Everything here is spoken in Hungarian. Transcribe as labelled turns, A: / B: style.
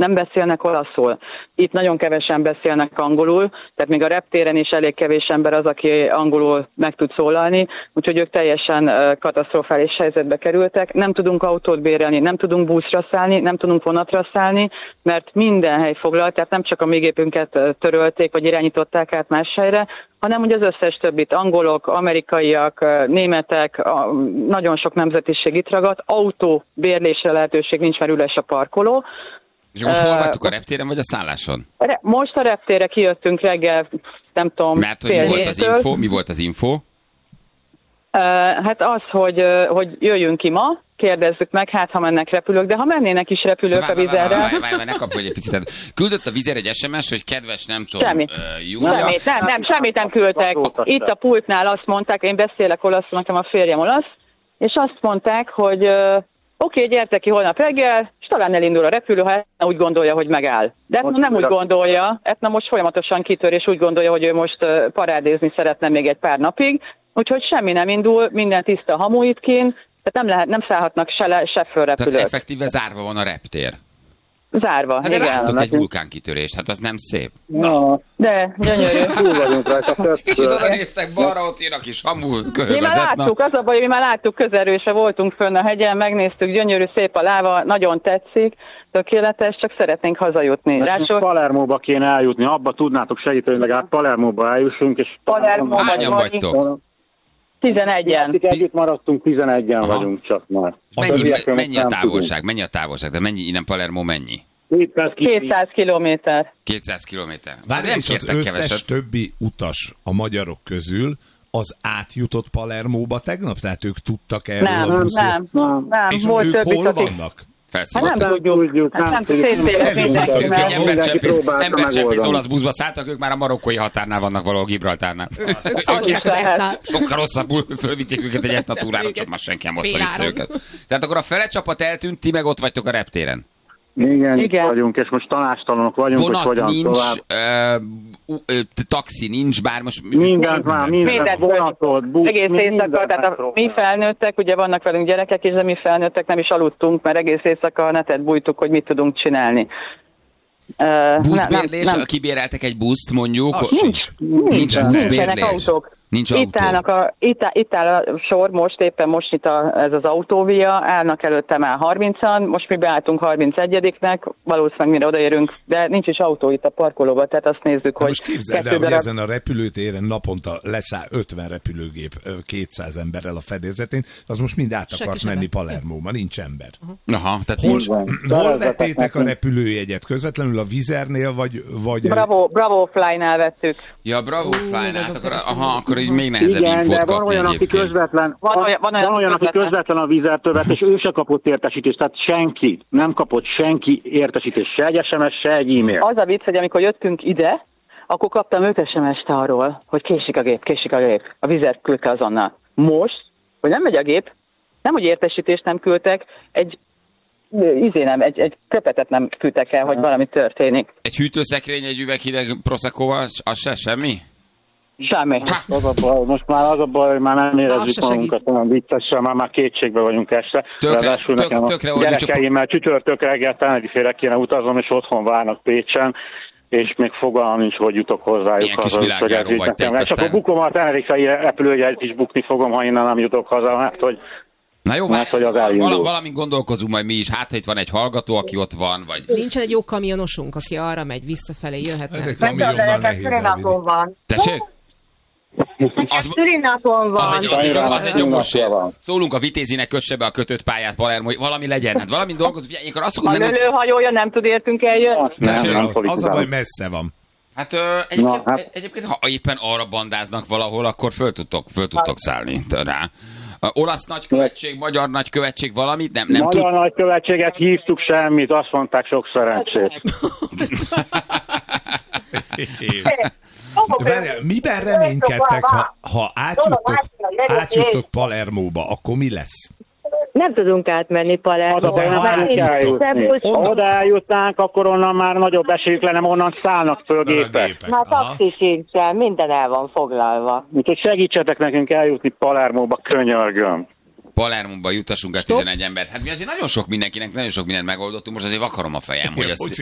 A: nem beszélnek olaszul. Itt nagyon kevesen beszélnek angolul, tehát még a reptéren is elég kevés ember az, aki angolul meg tud szólalni, úgyhogy ők teljesen katasztrofális helyzetbe kerültek. Nem tudunk autót bérelni, nem tudunk buszra szállni, nem tudunk vonatra szállni, mert minden hely foglalt, tehát nem csak a mi gépünket törölték, vagy irányították át más helyre, hanem ugye az összes többit, angolok, amerikaiak, németek, nagyon sok nemzetiség itt ragadt, autó bérlésre lehetőség nincs, mert üres a parkoló.
B: És most hol vagytok, a reptéren vagy a szálláson?
A: Most a reptérre kijöttünk reggel, nem tudom,
B: mert hogy mi volt az info?
A: Hát az, hogy jöjjünk ki ma, kérdezzük meg, hát ha mennek repülők, de ha mennének is repülők a Vizerre...
B: Várj, ne kapj egy picit. Küldött a Vizer egy SMS, hogy kedves, nem tudom,
A: Júlia... Semmit nem küldtek. Itt a pultnál azt mondták, én beszélek olaszul, nekem a férjem olasz, és azt mondták, hogy oké, gyertek ki holnap reggel, és talán elindul a repülő, ha Etna úgy gondolja, hogy megáll. De Etna nem úgy gondolja, Etna most folyamatosan kitör, és úgy gondolja, hogy ő most parádézni szeretne még egy pár napig, úgyhogy semmi nem indul, minden tiszta hamu itt kint, tehát nem szállhatnak se fölrepülők.
B: Tehát effektíve zárva van a reptér.
A: Zárva,
B: hát
A: igen.
B: Láttuk egy vulkánkitörést, hát az nem szép.
A: Na. De, gyönyörű.
C: Túl vagyunk rajta.
B: És oda néztek balra, ott jön a kis hamu köhögözet.
A: Mi már láttuk, az a baj, mi már láttuk közelről, és voltunk fönn a hegyen, megnéztük, gyönyörű, szép a láva, nagyon tetszik, tökéletes, csak szeretnénk hazajutni.
C: Ráadásul Palermóba kéne eljutni, abba tudnátok segíteni, hogy legalább Palermóba eljussunk, és...
B: Hányan vagytok?
A: 11-en.
C: Együtt maradtunk, 11-en vagyunk csak már.
B: Mennyi a távolság? Mennyi a távolság? De mennyi, innen Palermo mennyi?
A: 200 kilométer.
B: 200 kilométer.
D: Várj, és az összes keveset. Többi utas a magyarok közül az átjutott Palermóba tegnap? Tehát ők tudtak erről a buszról?
A: Nem.
D: És
A: volt
D: ők hol vannak?
A: Hát nem tudjuk. Nem
B: embercsempész olasz buszba szálltak, ők már a marokkói határnál vannak valahol Gibraltárnál. Sokkal rosszabbul fölvitték őket egy Etna túrára, csak már senki nem hozta vissza őket. Tehát akkor a fele csapat eltűnt, ti meg ott vagytok a reptéren.
C: Igen. Vagyunk, és most tanástalanok vagyunk,
B: vonat
C: hogy hogyan
B: nincs,
C: tovább.
B: Taxi nincs, bár most...
C: Mindent vonatot, busz.
A: Egész éjszaka, tehát mi felnőttek, ugye vannak velünk gyerekek, és de mi felnőttek nem is aludtunk, mert egész éjszaka a netet bújtuk, hogy mit tudunk csinálni.
B: Buszbérlés? Kibéreltek egy buszt mondjuk?
A: Nincs buszbérlés. Autók.
B: Nincs autó.
A: Itt áll a sor, éppen most itt ez az autóvia, állnak előtte már 30-an, most mi beálltunk 31-nek, valószínűleg mire odaérünk, de nincs is autó itt a parkolóban, tehát azt nézzük, hogy...
D: Most képzeld el, hogy ezen a repülőtéren naponta leszáll 50 repülőgép 200 emberrel a fedezetén, az most mind át akart menni Palermóba, nincs ember.
B: Aha, tehát
D: hol vettétek a repülőjegyet? Közvetlenül a Vizernél, vagy...
A: Bravo Fly-nál vettük.
B: Ja, Bravo Fly-nál, akkor így még nehezebb infót kapni.
C: Van olyan, aki közvetlen a Vizertől vett, és ő se kapott értesítést, tehát nem kapott senki értesítést, se egy SMS, se egy e-mail.
A: Az a vicc, hogy amikor jöttünk ide, akkor kaptam 5 SMS-t arról, hogy késik a gép. A Vizer küldte azonnal. Most, hogy nem megy a gép, nem, hogy értesítést nem küldtek, egy köpetet nem küldtek el, hogy valami történik.
B: Egy hűtőszekrény, egy üveg hideg Proseccoval, az semmi?
A: Semmi.
C: Most már az a baj, hogy már nem érezzük magunkat olyan viccesen, már kétségbe vagyunk este. Ráadásul nekem a gyerekeimmel csütörtök reggel Tenerifére kéne utazom, és otthon várnak Pécsen, és még fogalmam nincs, hogy jutok hozzájuk.
B: Ilyen kis világjáró vagy te.
C: És akkor bukom a Tenerifei repülőjegyet is bukni fogom, ha innen nem jutok haza, mert hogy...
B: Na jó, valamint gondolkozunk majd mi is. Hát, ha itt van egy hallgató, aki ott van, vagy...
E: Nincsen egy jó kamionosunk, aki arra megy, visszafelé jöhetne.
D: Egy kamionnal nehéz elvinni.
B: Tessék?
A: Szülinapon van.
B: Az egy jogos ér. Szólunk a Vitézinek, kösse be a kötött pályát Palermo, valami legyen. Hát valami dolgozik, ilyenkor azt mondom,
A: a lőhajója nem tud értünk eljönni?
D: Az a baj, messze van.
B: Hát egyébként, ha éppen arra bandáznak valahol, akkor föl tudtok szállni rá. Olasz nagykövetség, magyar nagykövetség, valamit? Nem
C: magyar nagykövetséget hívtuk, semmit, azt mondták, sok szerencsét.
D: Miben reménykedtek, ha átjutok Palermóba, akkor mi lesz?
A: Nem tudunk átmenni Palermóba.
C: Ha oda eljutnánk, akkor onnan már nagyobb esélyük lenne, onnan szállnak föl gépek.
A: Már taxi sincsen, minden el van foglalva.
C: Úgyhogy segítsetek nekünk eljutni Palermóba, könyörgöm.
B: Palermóba jutassunk el 11 embert. Hát mi azért nagyon sok mindent megoldottunk, most azért vakarom a fejem, hogy ezt...